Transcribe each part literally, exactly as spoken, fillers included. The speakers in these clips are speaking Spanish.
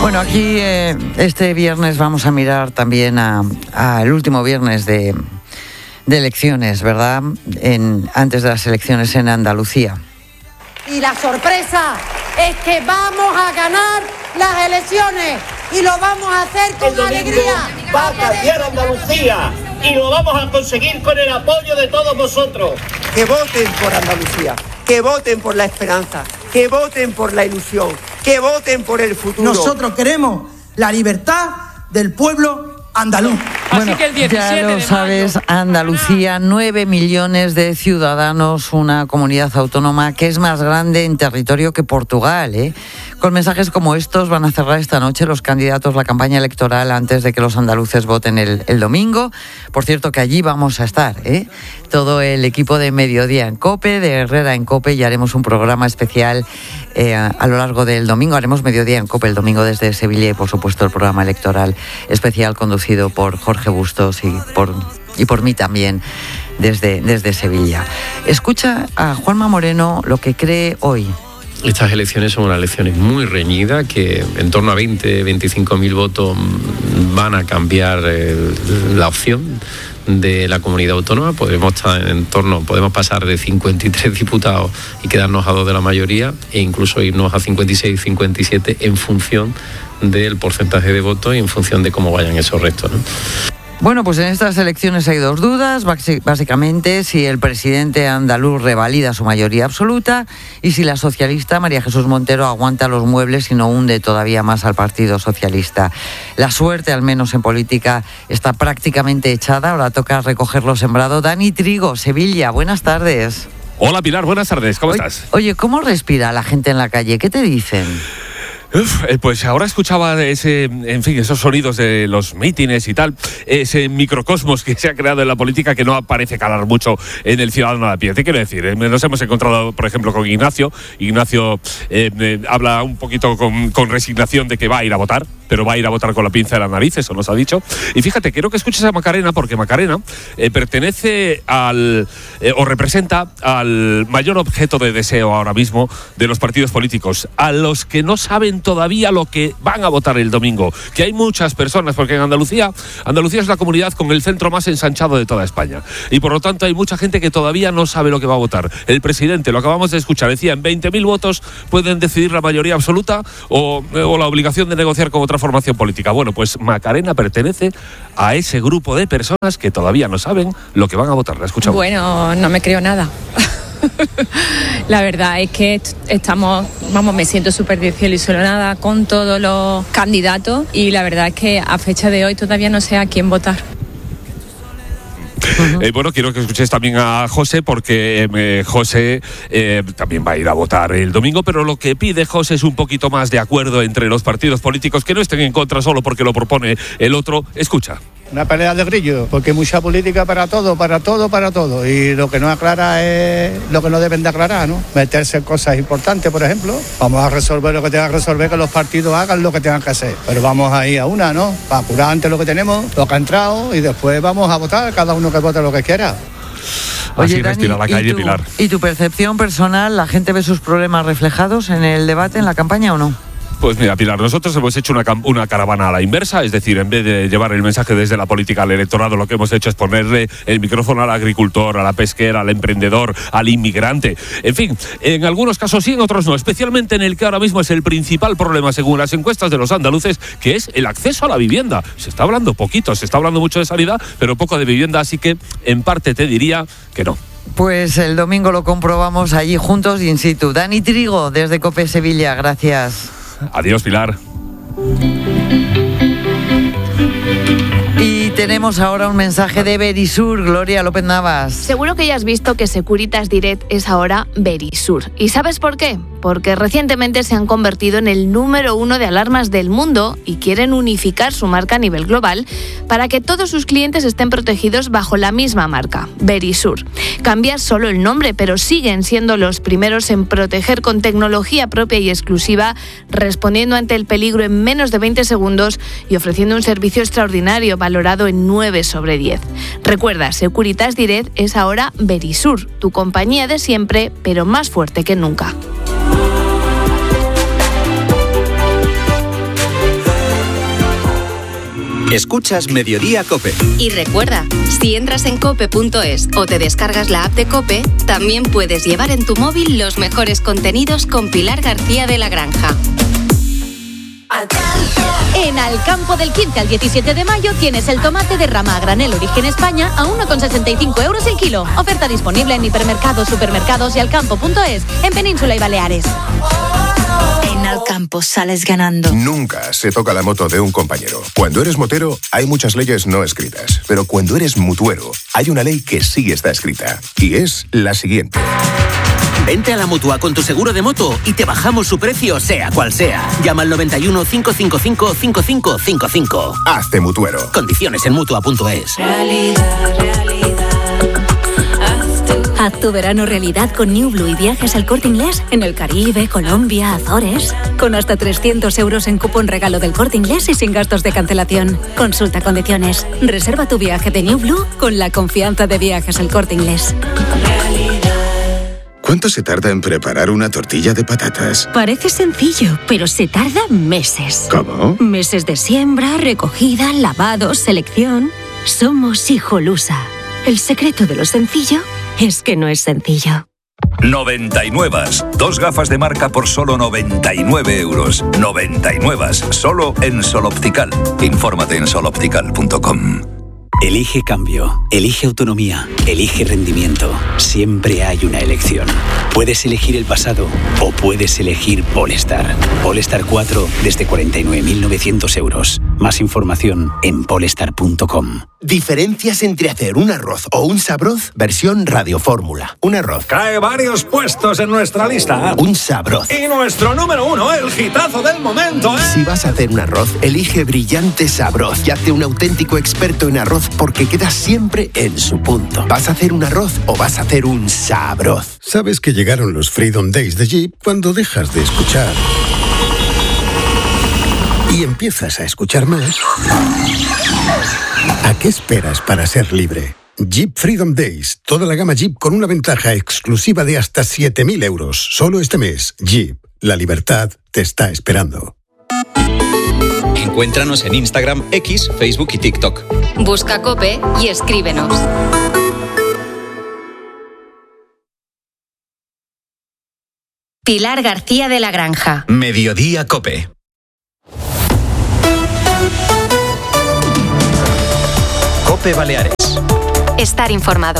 Bueno, aquí eh, este viernes vamos a mirar también a, a el último viernes de, de elecciones, ¿verdad? En, antes de las elecciones en Andalucía. Y la sorpresa es que vamos a ganar las elecciones y lo vamos a hacer con el alegría. Va a cambiar Andalucía y lo vamos a conseguir con el apoyo de todos vosotros. Que voten por Andalucía, que voten por la esperanza, que voten por la ilusión, que voten por el futuro. Nosotros queremos la libertad del pueblo andaluz. Bueno, Así que el diecisiete ya lo sabes, Andalucía, nueve millones de ciudadanos, una comunidad autónoma que es más grande en territorio que Portugal, ¿eh? Con mensajes como estos van a cerrar esta noche los candidatos la campaña electoral antes de que los andaluces voten el, el domingo. Por cierto, que allí vamos a estar, ¿eh? Todo el equipo de Mediodía en COPE, de Herrera en COPE, y haremos un programa especial eh, a lo largo del domingo. Haremos Mediodía en COPE el domingo desde Sevilla y, por supuesto, el programa electoral especial conducido por Jorge Bustos y por, y por mí también desde, desde Sevilla. Escucha a Juanma Moreno lo que cree hoy. Estas elecciones son unas elecciones muy reñidas que en torno a veinte, veinticinco mil votos van a cambiar eh, la opción de la comunidad autónoma. Podemos estar en torno, podemos pasar de cincuenta y tres diputados y quedarnos a dos de la mayoría e incluso irnos a cincuenta y seis, cincuenta y siete en función del porcentaje de votos y en función de cómo vayan esos restos, ¿no? Bueno, pues en estas elecciones hay dos dudas, básicamente si el presidente andaluz revalida su mayoría absoluta y si la socialista María Jesús Montero aguanta los muebles y no hunde todavía más al Partido Socialista. La suerte, al menos en política, está prácticamente echada, ahora toca recoger lo sembrado. Dani Trigo, Sevilla, buenas tardes. Hola Pilar, buenas tardes, ¿cómo oye, estás? Oye, ¿cómo respira la gente en la calle? ¿Qué te dicen? Uf, eh, pues ahora escuchaba ese, en fin, esos sonidos de los mítines y tal, ese microcosmos que se ha creado en la política que no parece calar mucho en el ciudadano a pie. ¿Qué quiero decir? Eh, nos hemos encontrado, por ejemplo, con Ignacio. Ignacio eh, eh, habla un poquito con, con resignación de que va a ir a votar, pero va a ir a votar con la pinza de la nariz, eso nos ha dicho. Y fíjate, quiero que escuches a Macarena, porque Macarena eh, pertenece al, eh, o representa al mayor objeto de deseo ahora mismo de los partidos políticos, a los que no saben todavía lo que van a votar el domingo, que hay muchas personas, porque en Andalucía, Andalucía es la comunidad con el centro más ensanchado de toda España, y por lo tanto hay mucha gente que todavía no sabe lo que va a votar. El presidente, lo acabamos de escuchar, decía, en veinte mil votos pueden decidir la mayoría absoluta o, o la obligación de negociar con otra formación política. Bueno, pues Macarena pertenece a ese grupo de personas que todavía no saben lo que van a votar. La escuchamos. Bueno, no me creo nada. La verdad es que estamos, vamos, me siento súper desilusionada con todos los candidatos y la verdad es que a fecha de hoy todavía no sé a quién votar. Uh-huh. Eh, bueno, quiero que escuches también a José, porque eh, José eh, también va a ir a votar el domingo, pero lo que pide José es un poquito más de acuerdo entre los partidos políticos, que no estén en contra solo porque lo propone el otro. Escucha. Una pelea de grillo, porque hay mucha política para todo, para todo, para todo. Y lo que no aclara es lo que no deben de aclarar, ¿no? Meterse en cosas importantes, por ejemplo. Vamos a resolver lo que tengan que resolver, que los partidos hagan lo que tengan que hacer. Pero vamos a ir a una, ¿no? Para curar antes lo que tenemos, lo que ha entrado, y después vamos a votar, cada uno que vote lo que quiera. Oye, así Dani, respira la calle, ¿y tu, Pilar. ¿Y tu percepción personal, la gente ve sus problemas reflejados en el debate, en la campaña o no? Pues mira, Pilar, nosotros hemos hecho una, una caravana a la inversa, es decir, en vez de llevar el mensaje desde la política al electorado, lo que hemos hecho es ponerle el micrófono al agricultor, a la pesquera, al emprendedor, al inmigrante. En fin, en algunos casos sí, en otros no, especialmente en el que ahora mismo es el principal problema, según las encuestas de los andaluces, que es el acceso a la vivienda. Se está hablando poquito, se está hablando mucho de sanidad, pero poco de vivienda, así que en parte te diría que no. Pues el domingo lo comprobamos allí juntos in situ. Dani Trigo, desde COPE Sevilla, gracias. Adiós, Pilar. Y tenemos ahora un mensaje de Verisur, Gloria López Navas. Seguro que ya has visto que Securitas Direct es ahora Verisur. ¿Y sabes por qué? Porque recientemente se han convertido en el número uno de alarmas del mundo y quieren unificar su marca a nivel global para que todos sus clientes estén protegidos bajo la misma marca, Verisur. Cambia solo el nombre, pero siguen siendo los primeros en proteger con tecnología propia y exclusiva, respondiendo ante el peligro en menos de veinte segundos y ofreciendo un servicio extraordinario valorado en nueve sobre diez. Recuerda, Securitas Direct es ahora Verisur, tu compañía de siempre, pero más fuerte que nunca. Escuchas Mediodía COPE. Y recuerda, si entras en cope punto es o te descargas la app de COPE, también puedes llevar en tu móvil los mejores contenidos con Pilar García de la Granja. En Alcampo del quince al diecisiete de mayo tienes el tomate de rama a granel Origen España a uno con sesenta y cinco euros el kilo. Oferta disponible en hipermercados, supermercados y alcampo punto es en Península y Baleares. En Alcampo sales ganando. Nunca se toca la moto de un compañero. Cuando eres motero hay muchas leyes no escritas, pero cuando eres mutuero hay una ley que sí está escrita y es la siguiente. Vente a la Mutua con tu seguro de moto y te bajamos su precio, sea cual sea. Llama al noventa y uno, cinco cinco cinco, cinco cinco cinco cinco. Hazte mutuero. Condiciones en mutua punto es. Realidad, realidad. Haz tu verano realidad con New Blue y viajes al Corte Inglés en el Caribe, Colombia, Azores. Con hasta trescientos euros en cupón regalo del Corte Inglés y sin gastos de cancelación. Consulta condiciones. Reserva tu viaje de New Blue con la confianza de Viajes al Corte Inglés. ¿Cuánto se tarda en preparar una tortilla de patatas? Parece sencillo, pero se tarda meses. ¿Cómo? Meses de siembra, recogida, lavado, selección. Somos Hijolusa. El secreto de lo sencillo es que no es sencillo. noventa y nueve. Dos gafas de marca por solo noventa y nueve euros. noventa y nueve. Solo en Sol Optical. Infórmate en sol optical punto com. Elige cambio, elige autonomía, elige rendimiento. Siempre hay una elección. Puedes elegir el pasado o puedes elegir Polestar. Polestar cuatro desde cuarenta y nueve mil novecientos euros. Más información en polestar punto com. Diferencias entre hacer un arroz o un sabroz versión radiofórmula. Un arroz. Cae varios puestos en nuestra lista. Un sabroz. Y nuestro número uno, el hitazo del momento, ¿eh? Si vas a hacer un arroz, elige Brillante Sabroz y hazte un auténtico experto en arroz porque queda siempre en su punto. ¿Vas a hacer un arroz o vas a hacer un sabroz? Sabes que llegaron los Freedom Days de Jeep cuando dejas de escuchar y empiezas a escuchar más. ¿A qué esperas para ser libre? Jeep Freedom Days. Toda la gama Jeep con una ventaja exclusiva de hasta siete mil euros. Solo este mes. Jeep. La libertad te está esperando. Encuéntranos en Instagram, X, Facebook y TikTok. Busca COPE y escríbenos. Pilar García de la Granja. Mediodía COPE. COPE Baleares. Estar informado.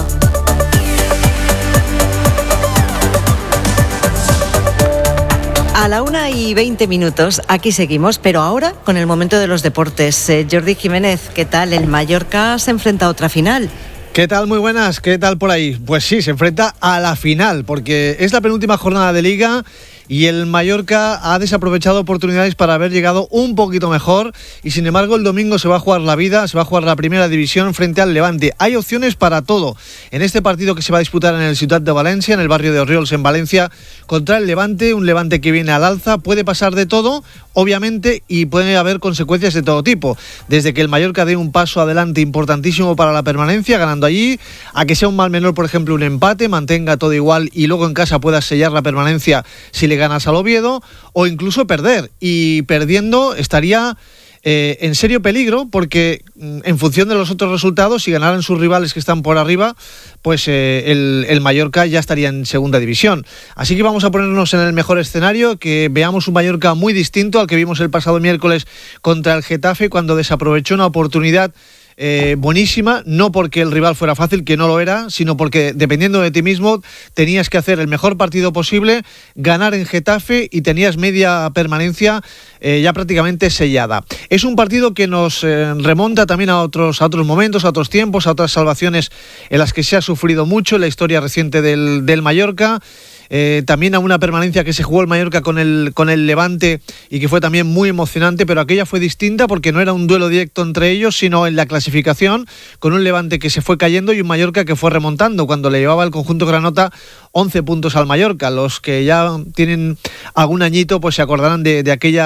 A la una y veinte minutos, aquí seguimos, pero ahora con el momento de los deportes. Eh, Jordi Jiménez, ¿qué tal? El Mallorca se enfrenta a otra final. ¿Qué tal? Muy buenas, ¿qué tal por ahí? Pues sí, se enfrenta a la final, porque es la penúltima jornada de Liga y el Mallorca ha desaprovechado oportunidades para haber llegado un poquito mejor y sin embargo el domingo se va a jugar la vida, se va a jugar la primera división frente al Levante. Hay opciones para todo en este partido que se va a disputar en el Ciutat de Valencia, en el barrio de Orriols en Valencia, contra el Levante, un Levante que viene al alza. Puede pasar de todo, obviamente, y puede haber consecuencias de todo tipo, desde que el Mallorca dé un paso adelante importantísimo para la permanencia, ganando allí, a que sea un mal menor, por ejemplo, un empate, mantenga todo igual y luego en casa pueda sellar la permanencia si le ganas al Oviedo, o incluso perder, y perdiendo estaría eh, en serio peligro, porque en función de los otros resultados, si ganaran sus rivales que están por arriba, pues eh, el, el Mallorca ya estaría en segunda división. Así que vamos a ponernos en el mejor escenario, que veamos un Mallorca muy distinto al que vimos el pasado miércoles contra el Getafe, cuando desaprovechó una oportunidad Eh, buenísima, no porque el rival fuera fácil, que no lo era, sino porque dependiendo de ti mismo tenías que hacer el mejor partido posible, ganar en Getafe y tenías media permanencia eh, ya prácticamente sellada. Es un partido que nos eh, remonta también a otros, a otros momentos, a otros tiempos, a otras salvaciones en las que se ha sufrido mucho en la historia reciente del, del Mallorca. Eh, también a una permanencia que se jugó el Mallorca con el, con el Levante y que fue también muy emocionante, pero aquella fue distinta porque no era un duelo directo entre ellos, sino en la clasificación, con un Levante que se fue cayendo y un Mallorca que fue remontando cuando le llevaba el conjunto granota once puntos al Mallorca. Los que ya tienen algún añito pues se acordarán de, de aquella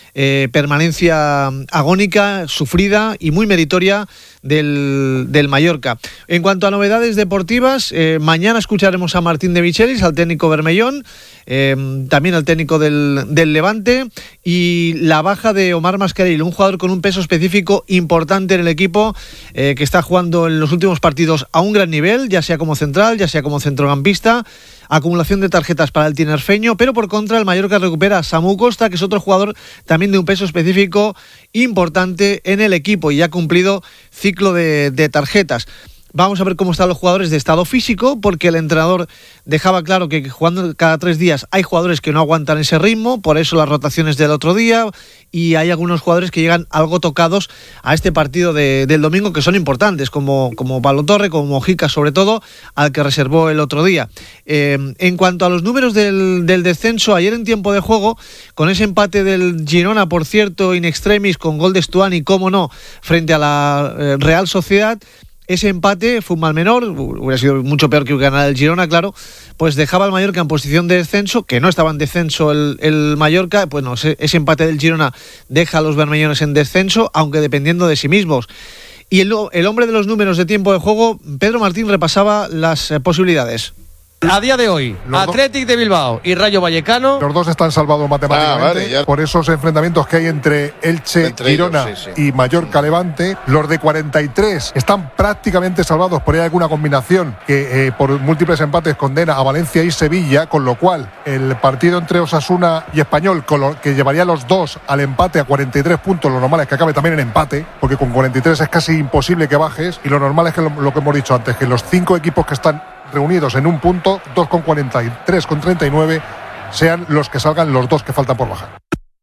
eh, permanencia agónica, sufrida y muy meritoria del, del Mallorca. En cuanto a novedades deportivas, eh, mañana escucharemos a Martín de Michelis, al técnico bermellón, eh, también al técnico del, del Levante, y la baja de Omar Mascarell, un jugador con un peso específico importante en el equipo, eh, que está jugando en los últimos partidos a un gran nivel, ya sea como central, ya sea como centrocampista. Acumulación de tarjetas para el tinerfeño, pero por contra el Mallorca recupera a Samu Costa, que es otro jugador también de un peso específico importante en el equipo y ha cumplido ciclo de, de tarjetas. Vamos a ver cómo están los jugadores de estado físico, porque el entrenador dejaba claro que jugando cada tres días hay jugadores que no aguantan ese ritmo, por eso las rotaciones del otro día, y hay algunos jugadores que llegan algo tocados a este partido de, del domingo, que son importantes, como, como Pablo Torre, como Mojica sobre todo, al que reservó el otro día. Eh, en cuanto a los números del, del descenso, ayer en tiempo de juego, con ese empate del Girona, por cierto, in extremis, con gol de Stuani, cómo no, frente a la eh, Real Sociedad, ese empate fue un mal menor, hubiera sido mucho peor que ganar el Girona, claro, pues dejaba al Mallorca en posición de descenso, que no estaba en descenso el, el Mallorca. Bueno, ese, ese empate del Girona deja a los bermellones en descenso, aunque dependiendo de sí mismos. Y el, el hombre de los números de tiempo de juego, Pedro Martín, repasaba las eh, posibilidades. A día de hoy, Athletic de Bilbao y Rayo Vallecano. Los dos están salvados matemáticamente ah, vale, por esos enfrentamientos que hay entre Elche, entre Girona ellos, sí, sí. y Mallorca Levante. Los de cuarenta y tres están prácticamente salvados, por ahí hay alguna combinación que eh, por múltiples empates condena a Valencia y Sevilla, con lo cual el partido entre Osasuna y Español, con lo que llevaría los dos al empate a cuarenta y tres puntos, lo normal es que acabe también en empate, porque con cuarenta y tres es casi imposible que bajes, y lo normal es que lo, lo que hemos dicho antes, que los cinco equipos que están reunidos en un punto, dos con cuarenta y tres con treinta y nueve, sean los que salgan los dos que faltan por bajar.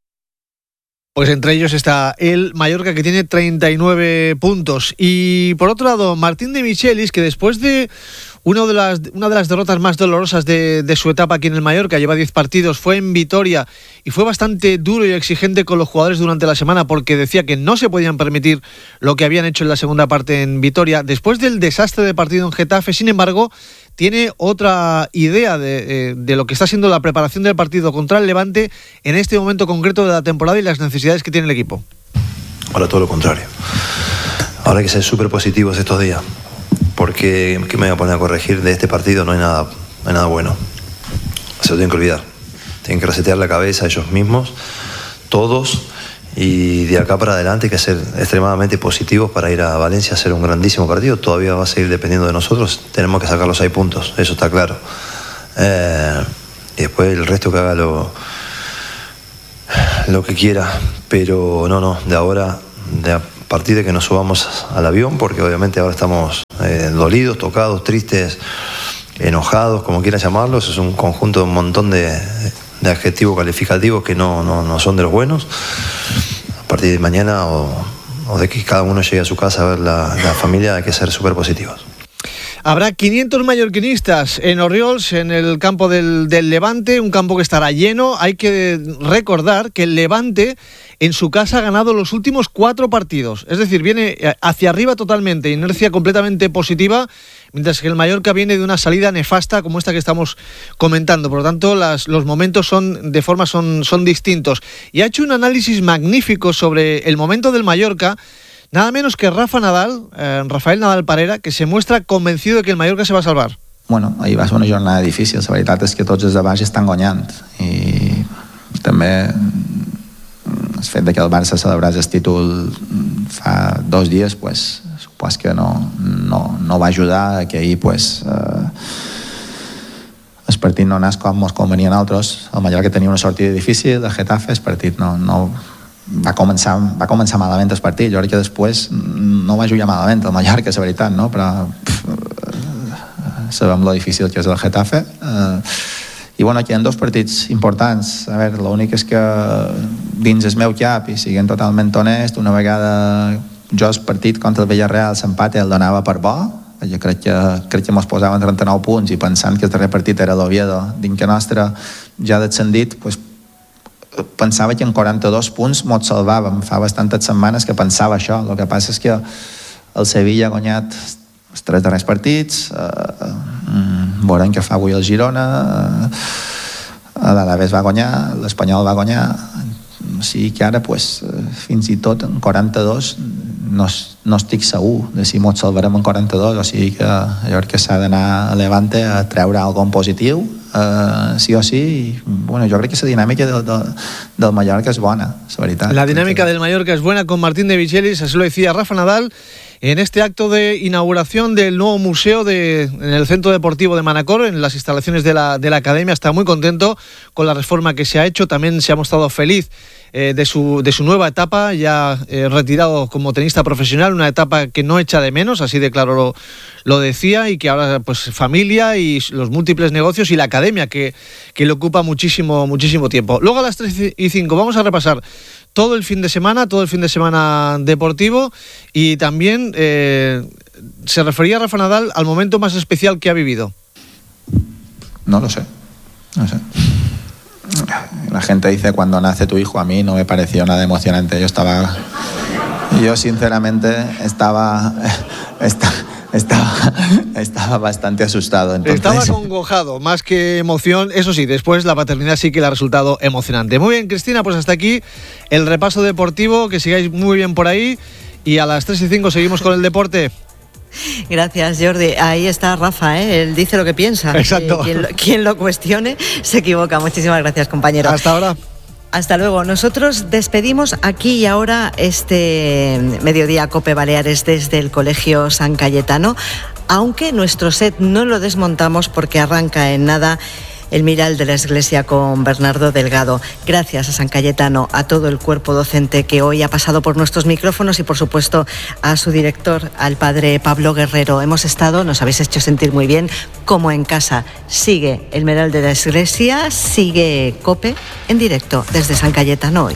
Pues entre ellos está el Mallorca, que tiene treinta y nueve puntos. Y por otro lado, Martín de Michelis, que después de una de las, una de las derrotas más dolorosas de, de su etapa aquí en el Mallorca, lleva diez partidos, fue en Vitoria y fue bastante duro y exigente con los jugadores durante la semana, porque decía que no se podían permitir lo que habían hecho en la segunda parte en Vitoria. Después del desastre de partido en Getafe, sin embargo, tiene otra idea de, de lo que está siendo la preparación del partido contra el Levante en este momento concreto de la temporada y las necesidades que tiene el equipo. Ahora todo lo contrario. Ahora hay que ser súper positivos estos días, porque ¿qué me voy a poner a corregir de este partido? No hay nada, no hay nada bueno. Se lo tienen que olvidar. Tienen que resetear la cabeza ellos mismos, todos, y de acá para adelante hay que ser extremadamente positivos para ir a Valencia a hacer un grandísimo partido. Todavía va a seguir dependiendo de nosotros. Tenemos que sacar los seis puntos, eso está claro. Eh, y después el resto que haga lo, lo que quiera. Pero no, no, de ahora, de a partir de que nos subamos al avión, porque obviamente ahora estamos eh, dolidos, tocados, tristes, enojados, como quieran llamarlos. Es un conjunto de un montón de... de adjetivos calificativos que no, no, no son de los buenos. A partir de mañana o, o de que cada uno llegue a su casa a ver la, la familia, hay que ser súper positivos. Habrá quinientos mallorquinistas en Orriols, en el campo del, del Levante, un campo que estará lleno. Hay que recordar que el Levante en su casa ha ganado los últimos cuatro partidos, es decir, viene hacia arriba totalmente, inercia completamente positiva, mientras que el Mallorca viene de una salida nefasta como esta que estamos comentando. Por lo tanto, las, los momentos son de forma son, son distintos. Y ha hecho un análisis magnífico sobre el momento del Mallorca, nada menos que Rafa Nadal, eh, Rafael Nadal Parera, que se muestra convencido de que el Mallorca se va a salvar. Bueno, ahir va ser una jornada difícil. La veritat és que tots els de baix estan guanyant, i també el fet de que el Barça celebrés el títol fa dos dies, pues, supos que no, no, no va ajudar a que ahir pues, eh, el partit no anés com ens convenien altres. El Mallorca tenia una sortida difícil, el Getafe, el partit no, no va començar, va començar malament el partit. Jo crec que després no va jugar malament el Mallorca, és la veritat, no? Però pff, sabem lo difícil que és el Getafe. Eh, I bueno, aquí hi ha dos partits importants. A veure, l'únic és que dins el meu cap, i siguent totalment honest, una vegada jo el partit contra el Villarreal s'empate el donava per bo. Jo crec que, crec que mos posaven trenta-nou punts i pensant que el darrer partit era l'Oviedo dins que nostre ja descendit, pues, pensava que en quaranta-dos punts mos salvàvem. Fa bastantes setmanes que pensava això. El que passa és que el Sevilla ha guanyat els tres darrers partits, eh, veurem què fa avui el Girona, eh, l'Alaves va guanyar, l'Espanyol va guanyar, O sigui que ara, pues, fins i tot en quaranta-dos no, no estic segur de si mos salvarem en quaranta-dos, o sigui que allò que s'ha d'anar a Levante a treure alguna cosa positiu, uh, sí o sí, i, bueno, jo crec que la dinàmica del, del, del Mallorca és bona, la veritat. La dinámica del Mallorca es buena con Martín de Michelis, así lo decía Rafa Nadal en este acto de inauguración del nuevo museo de, en el Centro Deportivo de Manacor, en las instalaciones de la, de la Academia. Está muy contento con la reforma que se ha hecho, también se ha mostrado feliz eh, de, su, de su nueva etapa, ya eh, retirado como tenista profesional, una etapa que no echa de menos, así de claro lo, lo decía, y que ahora pues familia y los múltiples negocios y la Academia que, que le ocupa muchísimo, muchísimo tiempo. Luego a las tres y cinco vamos a repasar todo el fin de semana, todo el fin de semana deportivo, y también eh, se refería Rafa Nadal al momento más especial que ha vivido. No lo sé, no sé. La gente dice cuando nace tu hijo, a mí no me pareció nada emocionante. Yo estaba, yo sinceramente estaba, estaba Estaba, estaba bastante asustado. Entonces. Estaba acongojado, más que emoción. Eso sí, después la paternidad sí que le ha resultado emocionante. Muy bien, Cristina, pues hasta aquí el repaso deportivo. Que sigáis muy bien por ahí. Y a las tres y cinco seguimos con el deporte. Gracias, Jordi. Ahí está Rafa, ¿eh? Él dice lo que piensa. Exacto. Eh, quien, lo, quien lo cuestione se equivoca. Muchísimas gracias, compañero. Hasta ahora. Hasta luego. Nosotros despedimos aquí y ahora este Mediodía Cope Baleares desde el Colegio San Cayetano, aunque nuestro set no lo desmontamos porque arranca en nada el Miral de la Iglesia con Bernardo Delgado. Gracias a San Cayetano, a todo el cuerpo docente que hoy ha pasado por nuestros micrófonos y por supuesto a su director, al padre Pablo Guerrero. Hemos estado, nos habéis hecho sentir muy bien, como en casa. Sigue el Miral de la Iglesia, sigue Cope en directo desde San Cayetano hoy.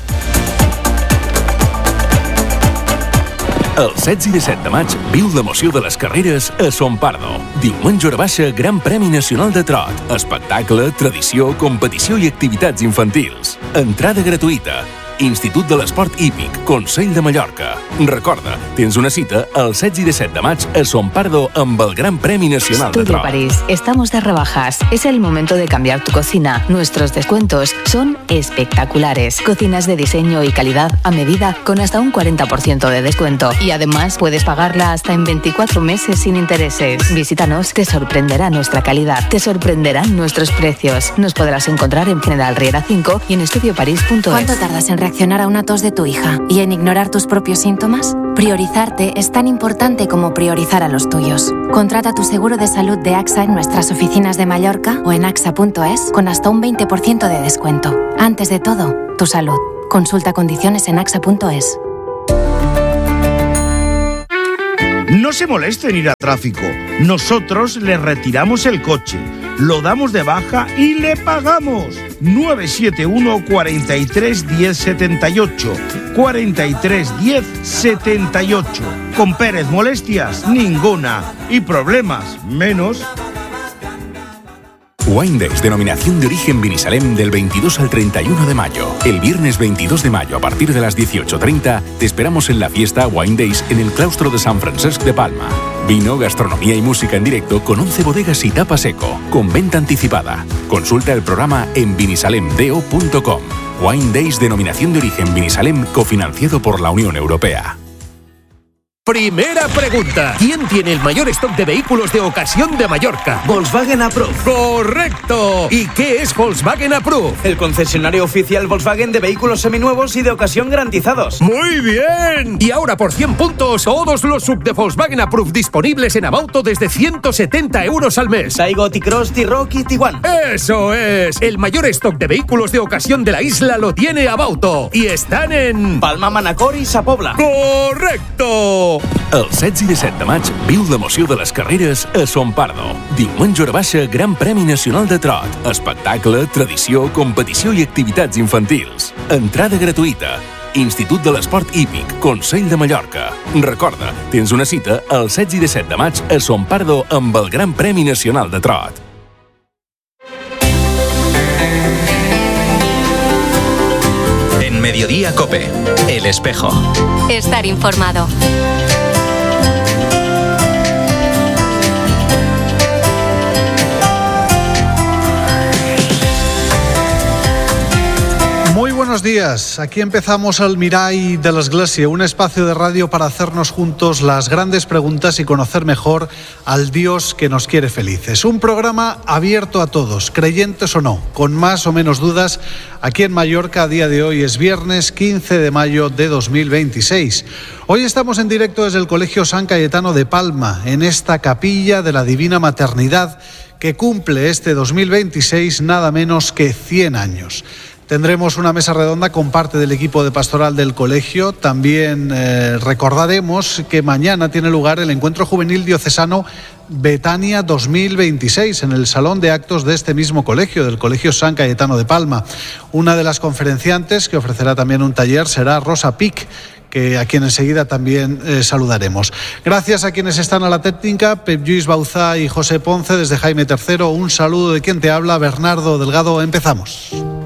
El setze i disset de maig viu l'emoció de les carreres a Son Pardo. Diumenge hora baixa, Gran Premi Nacional de Trot. Espectacle, tradició, competició i activitats infantils. Entrada gratuïta. Institut de l'Esport Hípic, Consell de Mallorca. Recorda, tens una cita el setze i disset de maig a Son Pardo amb el Gran Premi Nacional de Studio Trot. París, estamos de rebajas. Es el momento de cambiar tu cocina. Nuestros descuentos son espectaculares. Cocinas de diseño y calidad a medida con hasta un cuarenta por ciento de descuento. Y además puedes pagarla hasta en veinticuatro meses sin intereses. Visítanos, te sorprenderá nuestra calidad. Te sorprenderán nuestros precios. Nos podrás encontrar en General Riera cinco y en estudio parís punto es. ¿Cuánto tardas en reaccionar a una tos de tu hija y en ignorar tus propios síntomas? Priorizarte es tan importante como priorizar a los tuyos. Contrata tu seguro de salud de AXA en nuestras oficinas de Mallorca o en axa punto es con hasta un veinte por ciento de descuento. Antes de todo, tu salud. Consulta condiciones en axa punto es. No se moleste en ir a tráfico. Nosotros le retiramos el coche, lo damos de baja y le pagamos. nueve siete uno, cuatro tres, diez, setenta y ocho. cuatro tres, diez, setenta y ocho. Con Pérez, molestias ninguna. Y problemas menos. Wine Days, denominación de origen Vinisalem, del veintidós al treinta y uno de mayo. El viernes veintidós de mayo, a partir de las dieciocho treinta, te esperamos en la fiesta Wine Days en el claustro de San Francesc de Palma. Vino, gastronomía y música en directo con once bodegas y tapa seco, con venta anticipada. Consulta el programa en vinisalemdo punto com. Wine Days, denominación de origen Vinisalem, cofinanciado por la Unión Europea. Primera pregunta. ¿Quién tiene el mayor stock de vehículos de ocasión de Mallorca? Volkswagen Approved. ¡Correcto! ¿Y qué es Volkswagen Approved? El concesionario oficial Volkswagen de vehículos seminuevos y de ocasión garantizados. ¡Muy bien! Y ahora por cien puntos, todos los sub de Volkswagen Approved disponibles en Abauto desde ciento setenta euros al mes. Taigo, T-Cross, T-Rock y Tiguan. ¡Eso es! El mayor stock de vehículos de ocasión de la isla lo tiene Abauto. Y están en... Palma, Manacor i Sa Pobla. ¡Correcto! El setze i disset de maig viu l'emoció de les carreres a Son Pardo. Diumenge hora baixa, Gran Premi Nacional de Trot. Espectacle, tradició, competició i activitats infantils. Entrada gratuïta. Institut de l'Esport Hípic, Consell de Mallorca. Recorda, tens una cita el setze i disset de maig a Son Pardo amb el Gran Premi Nacional de Trot. En Mediodía Cope, El Espejo. Estar informado. Muy buenas buenos días. Aquí empezamos el Mirall de l'Església, un espacio de radio para hacernos juntos las grandes preguntas y conocer mejor al Dios que nos quiere felices. Un programa abierto a todos, creyentes o no, con más o menos dudas. Aquí en Mallorca, a día de hoy es viernes quince de mayo de dos mil veintiséis. Hoy estamos en directo desde el Colegio San Cayetano de Palma, en esta capilla de la Divina Maternidad que cumple este dos mil veintiséis nada menos que cien años. Tendremos una mesa redonda con parte del equipo de pastoral del colegio. También eh, recordaremos que mañana tiene lugar el encuentro juvenil diocesano Betania dos mil veintiséis en el salón de actos de este mismo colegio, del Colegio San Cayetano de Palma. Una de las conferenciantes que ofrecerá también un taller será Rosa Pic, que a quien enseguida también eh, saludaremos. Gracias a quienes están a la técnica, Pep Lluís Bauzá y José Ponce desde Jaime tercero. Un saludo de quien te habla, Bernardo Delgado. Empezamos.